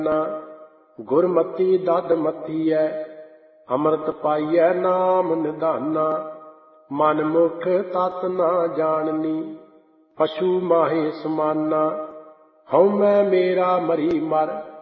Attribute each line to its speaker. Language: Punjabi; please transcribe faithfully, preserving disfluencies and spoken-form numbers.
Speaker 1: ਗੁਰਮਤੀ ਦਦ ਮਤੀਐ ਅੰਮ੍ਰਿਤ ਪਾਈਐ ਨਾਮ ਨਿਧਾਨਾ। ਮਨ ਮੁਖ ਤਤ ਨਾ ਜਾਣਨੀ ਪਸ਼ੂ ਮਾਹੇ ਸਮਾਨਾ। ਹਉਮੈ ਮੇਰਾ ਮਰੀ ਮਰ